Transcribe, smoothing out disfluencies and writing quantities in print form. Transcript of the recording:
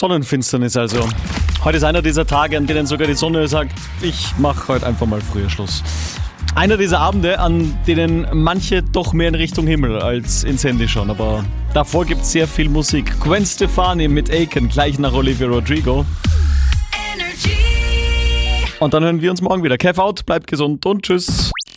Sonnenfinsternis also. Heute ist einer dieser Tage, an denen sogar die Sonne sagt, ich mache heute einfach mal früher Schluss. Einer dieser Abende, an denen manche doch mehr in Richtung Himmel als ins Handy schauen. Aber davor gibt es sehr viel Musik. Gwen Stefani mit Aiken, gleich nach Olivia Rodrigo. Und dann hören wir uns morgen wieder. Kev out, bleibt gesund und tschüss.